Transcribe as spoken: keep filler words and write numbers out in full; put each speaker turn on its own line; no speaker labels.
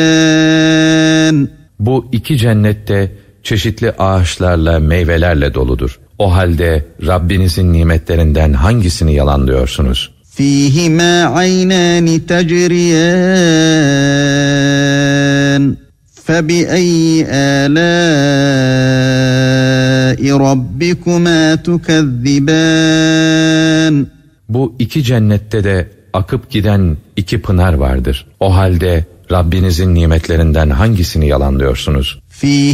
Bu iki cennette çeşitli ağaçlarla, meyvelerle doludur. O halde Rabbinizin nimetlerinden hangisini yalanlıyorsunuz?
فِيهِمَا عَيْنَانِ تَجْرِيَانِ فَبِأَيِّ آلَاءِ رَبِّكُمَا تُكَذِّبَانِ Bu
iki cennette de akıp giden iki pınar vardır. O halde Rabbinizin nimetlerinden hangisini yalanlıyorsunuz?